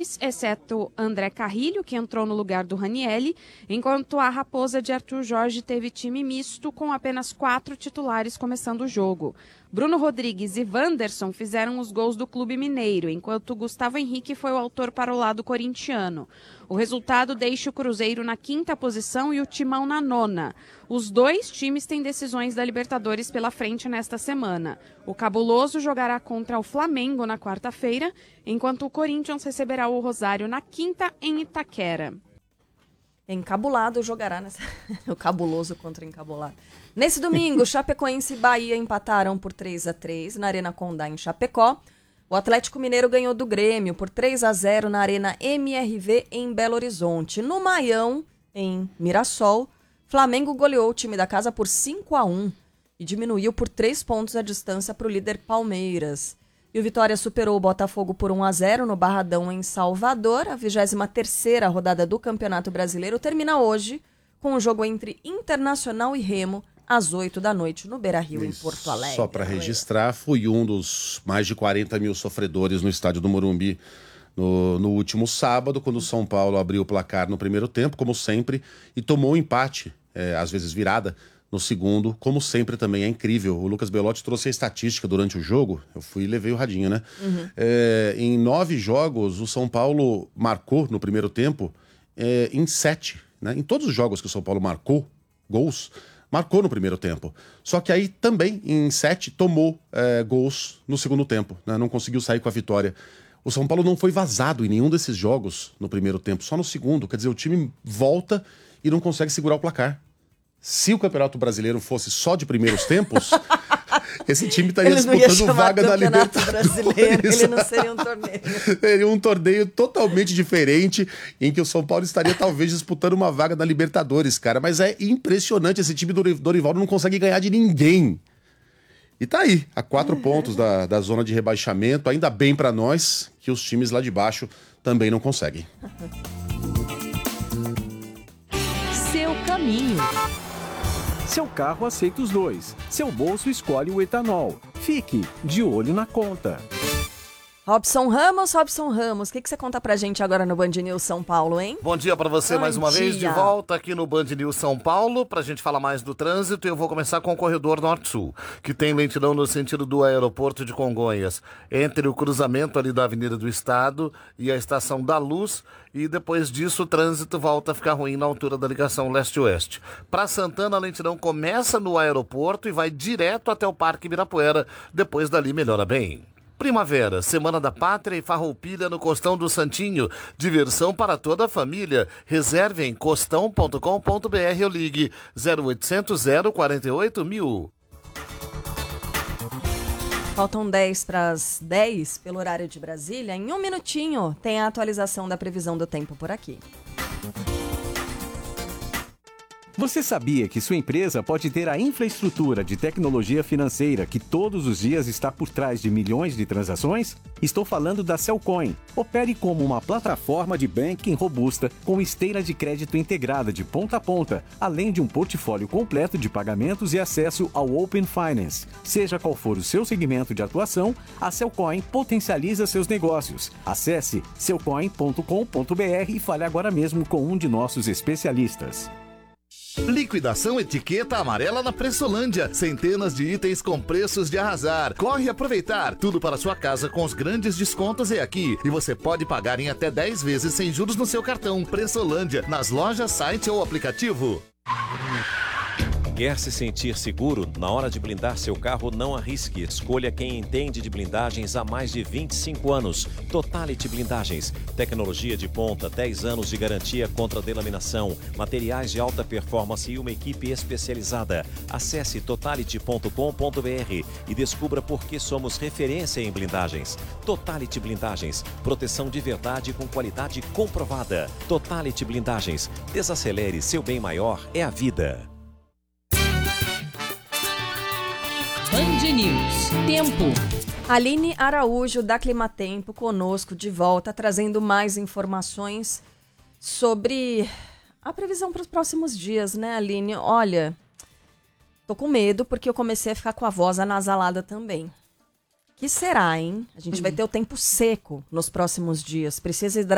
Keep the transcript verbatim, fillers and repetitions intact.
titulares, exceto André Carrilho, que entrou no lugar do Ranielli, enquanto a Raposa de Arthur Jorge teve time misto com apenas quatro titulares começando o jogo. Bruno Rodrigues e Wanderson fizeram os gols do Clube Mineiro, enquanto Gustavo Henrique foi o autor para o lado corintiano. O resultado deixa o Cruzeiro na quinta posição e o Timão na nona. Os dois times têm decisões da Libertadores pela frente nesta semana. O Cabuloso jogará contra o Flamengo na quarta-feira, enquanto o Corinthians receberá o Rosário na quinta em Itaquera. Encabulado jogará nessa... o Cabuloso contra o Encabulado. Nesse domingo, Chapecoense e Bahia empataram por três a três na Arena Condá, em Chapecó. O Atlético Mineiro ganhou do Grêmio por três a zero na Arena M R V, em Belo Horizonte. No Maião, em Mirassol, Flamengo goleou o time da casa por cinco a um e diminuiu por três pontos a distância para o líder Palmeiras. E o Vitória superou o Botafogo por um a zero no Barradão, em Salvador. A vigésima terceira rodada do Campeonato Brasileiro termina hoje com o jogo entre Internacional e Remo, às oito da noite, no Beira-Rio, em Porto Alegre. Só para registrar, fui um dos mais de quarenta mil sofredores no estádio do Morumbi no, no último sábado, quando o São Paulo abriu o placar no primeiro tempo, como sempre, e tomou um empate, é, às vezes virada, no segundo, como sempre também. É incrível. O Lucas Belotti trouxe a estatística durante o jogo, eu fui e levei o radinho, né? Uhum. É, em nove jogos, o São Paulo marcou no primeiro tempo é, em sete, né? Em todos os jogos que o São Paulo marcou gols, marcou no primeiro tempo. Só que aí também, em sete, tomou é, gols no segundo tempo, né? Não conseguiu sair com a vitória. O São Paulo não foi vazado em nenhum desses jogos no primeiro tempo, só no segundo. Quer dizer, o time volta e não consegue segurar o placar. Se o Campeonato Brasileiro fosse só de primeiros tempos, esse time estaria disputando vaga na Libertadores. Brasileiro, ele não seria um torneio. Seria um torneio totalmente diferente, em que o São Paulo estaria talvez disputando uma vaga na Libertadores, cara. Mas é impressionante, esse time do Dorival não consegue ganhar de ninguém. E tá aí, a quatro pontos da, da zona de rebaixamento. Ainda bem pra nós que os times lá de baixo também não conseguem. Seu caminho. Seu carro aceita os dois. Seu bolso escolhe o etanol. Fique de olho na conta. Robson Ramos, Robson Ramos, o que, que você conta pra gente agora no Band News São Paulo, hein? Bom dia pra você Bom mais uma dia. vez, de volta aqui no Band News São Paulo, pra gente falar mais do trânsito. Eu vou começar com o corredor Norte-Sul, que tem lentidão no sentido do aeroporto de Congonhas, entre o cruzamento ali da Avenida do Estado e a Estação da Luz, e depois disso o trânsito volta a ficar ruim na altura da ligação leste-oeste. Para Santana, a lentidão começa no aeroporto e vai direto até o Parque Ibirapuera, depois dali melhora bem. Primavera, Semana da Pátria e Farroupilha no Costão do Santinho. Diversão para toda a família. Reserve em costão ponto com ponto br ou ligue zero oitocentos, zero quarenta e oito mil. Faltam dez para as dez pelo horário de Brasília. Em um minutinho tem a atualização da previsão do tempo por aqui. Você sabia que sua empresa pode ter a infraestrutura de tecnologia financeira que todos os dias está por trás de milhões de transações? Estou falando da Cellcoin. Opere como uma plataforma de banking robusta com esteira de crédito integrada de ponta a ponta, além de um portfólio completo de pagamentos e acesso ao Open Finance. Seja qual for o seu segmento de atuação, a Cellcoin potencializa seus negócios. Acesse cellcoin ponto com ponto br e fale agora mesmo com um de nossos especialistas. Liquidação etiqueta amarela na Pressolândia. Centenas de itens com preços de arrasar. Corre aproveitar. Tudo para sua casa com os grandes descontos é aqui. E você pode pagar em até dez vezes sem juros no seu cartão. Pressolândia, nas lojas, site ou aplicativo. Quer se sentir seguro? Na hora de blindar seu carro, não arrisque. Escolha quem entende de blindagens há mais de vinte e cinco anos. Totality Blindagens. Tecnologia de ponta, dez anos de garantia contra delaminação, materiais de alta performance e uma equipe especializada. Acesse totality ponto com ponto br e descubra por que somos referência em blindagens. Totality Blindagens. Proteção de verdade com qualidade comprovada. Totality Blindagens. Desacelere, seu bem maior é a vida. Band News. Tempo. Aline Araújo, da Climatempo, conosco de volta, trazendo mais informações sobre a previsão para os próximos dias, né, Aline? Olha, tô com medo porque eu comecei a ficar com a voz anasalada também. Que será, hein? A gente uhum. vai ter o tempo seco nos próximos dias. Precisa